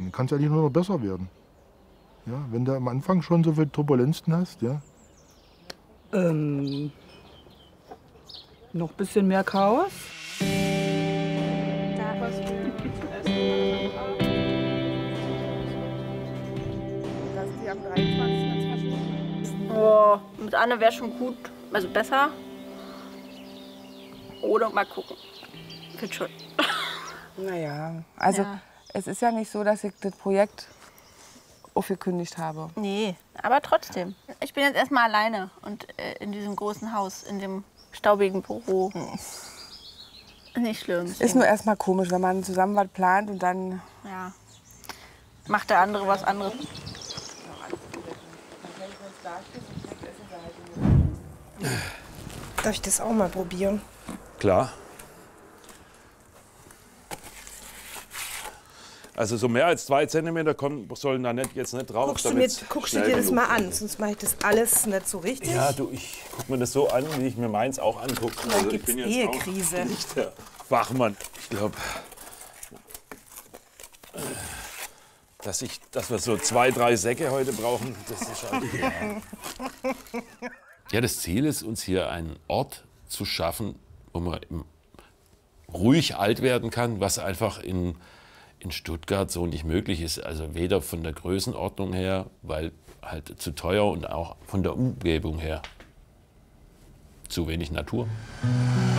dann kann es eigentlich nur noch besser werden. Ja, wenn du am Anfang schon so viele Turbulenzen hast, ja. Noch ein bisschen mehr Chaos. Oh, mit Anne wäre schon gut, also besser. Oder mal gucken. Wird schon. Naja, also Ja. es ist ja nicht so, dass ich das Projekt aufgekündigt habe. Nee, aber trotzdem. Ich bin jetzt erstmal alleine und in diesem großen Haus, in dem staubigen Büro. Nicht schlimm. Ist nur erstmal komisch, wenn man zusammen was plant und dann... Ja. Macht der andere was anderes. Darf ich das auch mal probieren? Klar. Also so mehr als 2 Zentimeter sollen da jetzt nicht drauf. Guckst du dir das mal an, sonst mache ich das alles nicht so richtig. Ja, du, ich gucke mir das so an, wie ich mir meins auch angucke. Dann ich gibt's bin jetzt Ehekrise. auch nicht der Fachmann. Ich glaube, dass wir so 2, 3 Säcke heute brauchen, das ist halt... Ja, das Ziel ist, uns hier einen Ort zu schaffen, wo man ruhig alt werden kann, was einfach in Stuttgart so nicht möglich ist. Also weder von der Größenordnung her, weil halt zu teuer, und auch von der Umgebung her zu wenig Natur.